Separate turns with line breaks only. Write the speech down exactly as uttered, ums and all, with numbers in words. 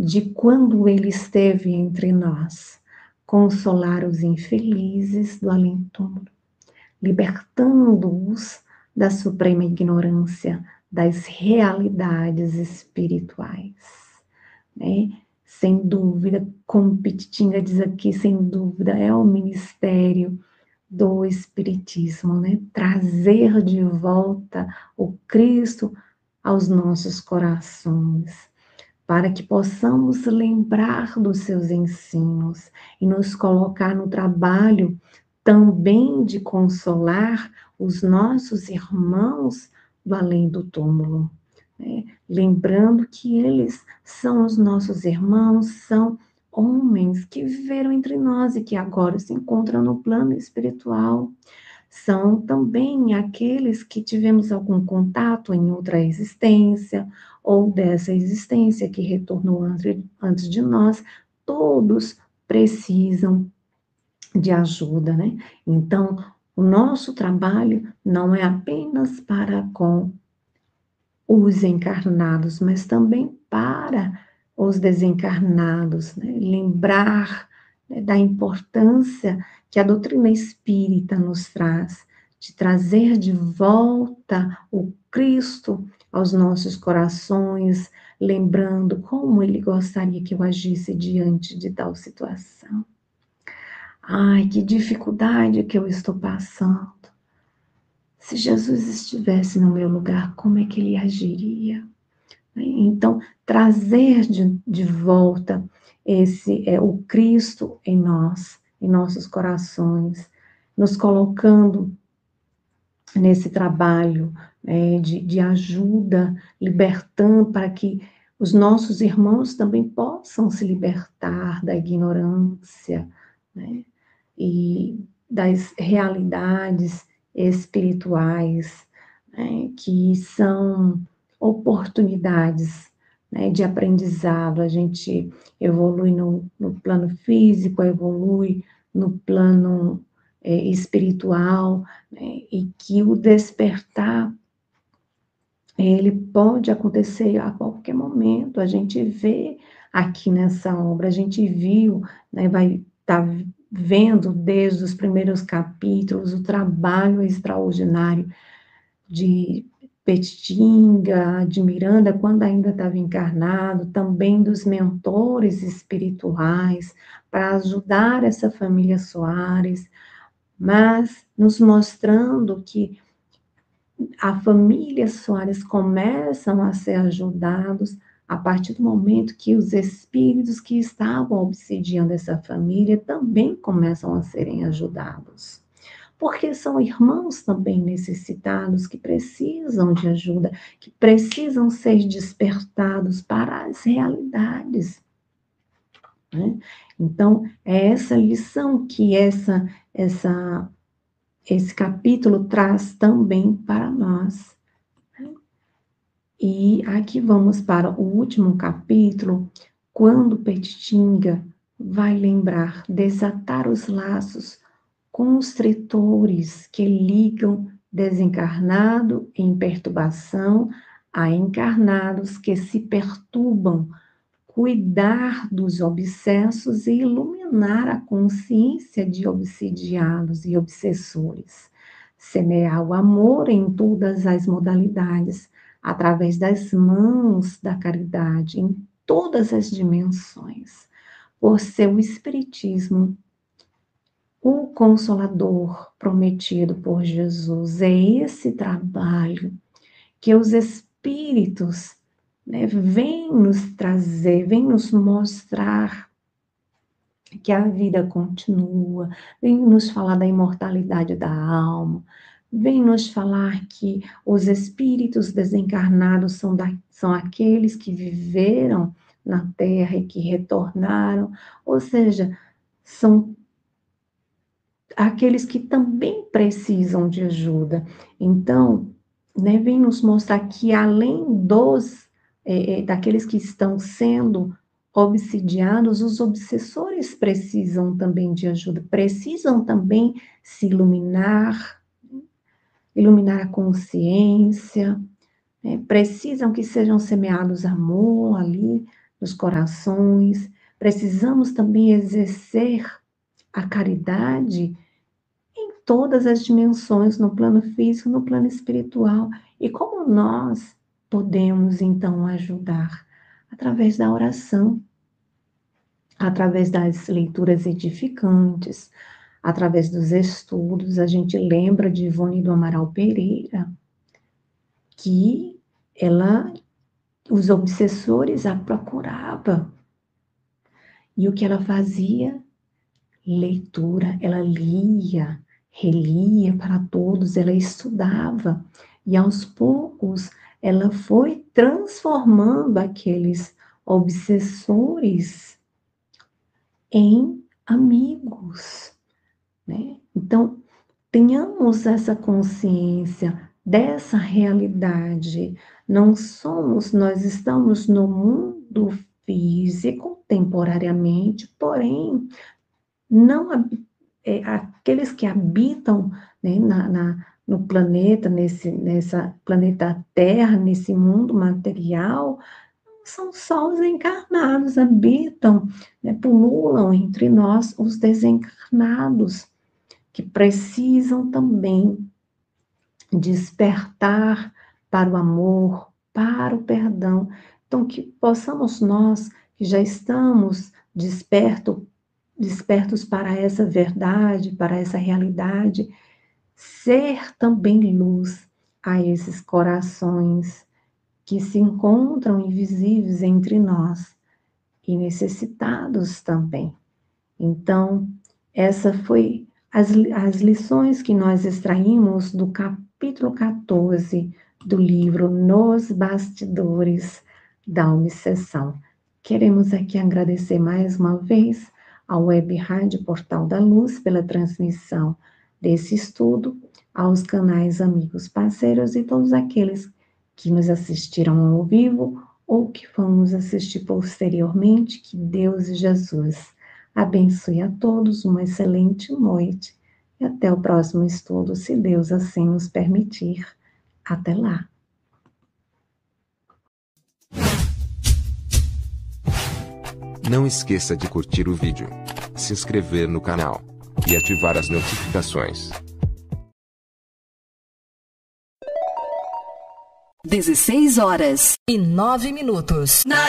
de quando ele esteve entre nós, consolar os infelizes do além-túmulo, libertando-os da suprema ignorância das realidades espirituais, né? Sem dúvida, como Petitinga diz aqui, sem dúvida, é o ministério do Espiritismo, né? Trazer de volta o Cristo aos nossos corações, para que possamos lembrar dos seus ensinos e nos colocar no trabalho também de consolar os nossos irmãos do além do túmulo, né? Lembrando que eles são os nossos irmãos, são homens que viveram entre nós e que agora se encontram no plano espiritual. São também aqueles que tivemos algum contato em outra existência, ou dessa existência que retornou antes de nós. Todos precisam de ajuda, né? Então, o nosso trabalho não é apenas para com os encarnados, mas também para os desencarnados, né? Lembrar, né, da importância que a doutrina espírita nos traz, de trazer de volta o Cristo aos nossos corações, lembrando como ele gostaria que eu agisse diante de tal situação. Ai, que dificuldade que eu estou passando. Se Jesus estivesse no meu lugar, como é que ele agiria? Então, trazer de, de volta esse é o Cristo em nós, em nossos corações, nos colocando nesse trabalho, é, de, de ajuda, libertando para que os nossos irmãos também possam se libertar da ignorância, né? E das realidades espirituais, né, que são oportunidades, né, de aprendizado. A gente evolui no, no plano físico, evolui no plano é, espiritual, né, e que o despertar ele pode acontecer a qualquer momento. A gente vê aqui nessa obra, a gente viu, né, vai estar tá vendo desde os primeiros capítulos o trabalho extraordinário de Petitinga, de Miranda, quando ainda estava encarnado, também dos mentores espirituais, para ajudar essa família Soares, mas nos mostrando que a família Soares começam a ser ajudados a partir do momento que os espíritos que estavam obsidiando essa família também começam a serem ajudados. Porque são irmãos também necessitados que precisam de ajuda, que precisam ser despertados para as realidades, né? Então, é essa lição que essa, essa, esse capítulo traz também para nós. E aqui vamos para o último capítulo, quando Petitinga vai lembrar, desatar os laços constritores que ligam desencarnado em perturbação a encarnados que se perturbam, cuidar dos obsessos e iluminar a consciência de obsidiados e obsessores, semear o amor em todas as modalidades, através das mãos da caridade, em todas as dimensões, por seu espiritismo, o Consolador prometido por Jesus. É esse trabalho que os Espíritos, né, vêm nos trazer, vêm nos mostrar que a vida continua, vem nos falar da imortalidade da alma, vem nos falar que os espíritos desencarnados são, da, são aqueles que viveram na Terra e que retornaram, ou seja, são aqueles que também precisam de ajuda. Então, né, vem nos mostrar que além dos, é, daqueles que estão sendo obsidiados, os obsessores precisam também de ajuda, precisam também se iluminar, iluminar a consciência, né, precisam que sejam semeados amor ali nos corações. Precisamos também exercer a caridade em todas as dimensões, no plano físico, no plano espiritual. E como nós podemos, então, ajudar? Através da oração, através das leituras edificantes, através dos estudos. A gente lembra de Ivone do Amaral Pereira, que ela, os obsessores a procurava. E o que ela fazia? Leitura, ela lia, relia para todos, ela estudava. E aos poucos, ela foi transformando aqueles obsessores em amigos, né? Então, tenhamos essa consciência dessa realidade. Não somos, nós estamos no mundo físico temporariamente, porém, não é, aqueles que habitam, né, na, na, no planeta, nesse nessa planeta Terra, nesse mundo material, são só os encarnados, habitam, né, pululam entre nós os desencarnados, que precisam também despertar para o amor, para o perdão. Então, que possamos nós, que já estamos desperto, despertos para essa verdade, para essa realidade, ser também luz a esses corações que se encontram invisíveis entre nós e necessitados também. Então, essa foi as, as lições que nós extraímos do capítulo quatorze do livro Nos Bastidores da Obsessão. Queremos aqui agradecer mais uma vez ao Web Rádio Portal da Luz pela transmissão desse estudo, aos canais Amigos Parceiros e todos aqueles que nos assistiram ao vivo ou que vão nos assistir posteriormente. Que Deus e Jesus abençoe a todos, uma excelente noite e até o próximo estudo, se Deus assim nos permitir. Até lá!
Não esqueça de curtir o vídeo, se inscrever no canal e ativar as notificações.
dezesseis horas e nove minutos.